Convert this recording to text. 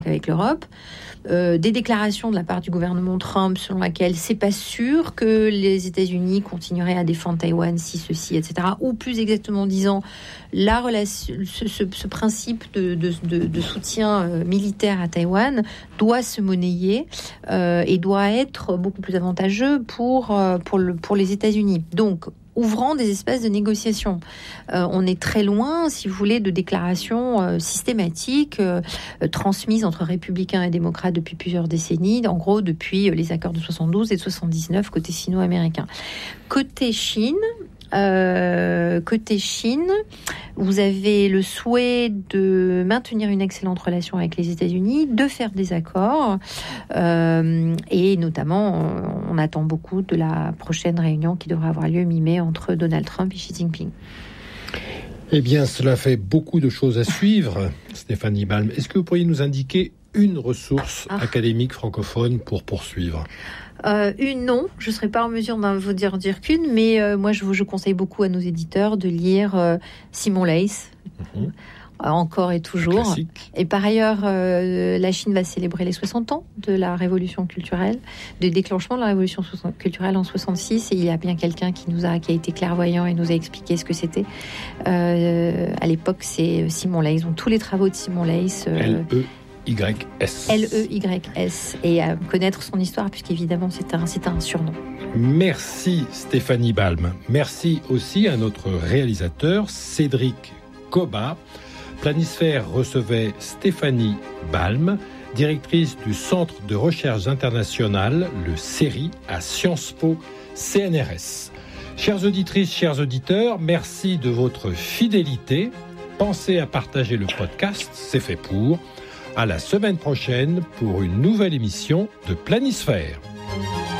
avec l'Europe. Des déclarations de la part du gouvernement Trump selon laquelle c'est pas sûr que les États-Unis continueraient à défendre Taïwan si ceci, etc. Ou plus exactement disant la relation, ce principe de soutien militaire à Taïwan doit se monnayer et doit être beaucoup plus avantageux pour les États-Unis. Donc ouvrant des espaces de négociation. On est très loin, si vous voulez, de déclarations systématiques transmises entre républicains et démocrates depuis plusieurs décennies, en gros depuis les accords de 72 et de 79 côté sino-américain. Côté Chine, vous avez le souhait de maintenir une excellente relation avec les États-Unis, de faire des accords, et notamment, on attend beaucoup de la prochaine réunion qui devra avoir lieu mi-mai entre Donald Trump et Xi Jinping. Eh bien, cela fait beaucoup de choses à suivre, Stéphanie Balm. Est-ce que vous pourriez nous indiquer une ressource académique francophone pour poursuivre ? Non, je ne serai pas en mesure d'en vous dire qu'une, mais moi je conseille beaucoup à nos éditeurs de lire Simon Leys, encore et toujours. Classique. Et par ailleurs, la Chine va célébrer les 60 ans de la révolution culturelle, du déclenchement de la révolution culturelle en 66, et il y a bien quelqu'un qui a été clairvoyant et nous a expliqué ce que c'était. À l'époque, c'est Simon Leys. Donc tous les travaux de Simon Leys. Leys. Et à connaître son histoire, puisqu'évidemment c'est un surnom. Merci Stéphanie Balm. Merci aussi à notre réalisateur Cédric Cobat. Planisphère recevait Stéphanie Balm, directrice du Centre de recherche internationale, le CERI, à Sciences Po CNRS. Chères auditrices, chers auditeurs, merci de votre fidélité. Pensez à partager le podcast, c'est fait pour. À la semaine prochaine pour une nouvelle émission de Planisphère.